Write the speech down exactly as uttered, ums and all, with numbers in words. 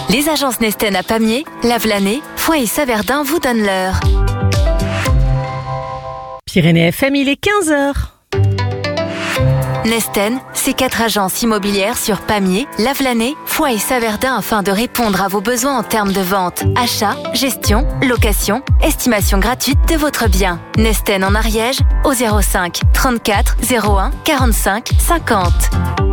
Les agences Nesten à Pamiers, Lavelanet, Foix et Saverdin vous donnent l'heure. Pyrénées F M, il est quinze heures. Nesten, c'est quatre agences immobilières sur Pamiers, Lavelanet, Foix et Saverdin afin de répondre à vos besoins en termes de vente, achat, gestion, location, estimation gratuite de votre bien. Nesten en Ariège au zéro cinq trente-quatre zéro un quarante-cinq cinquante.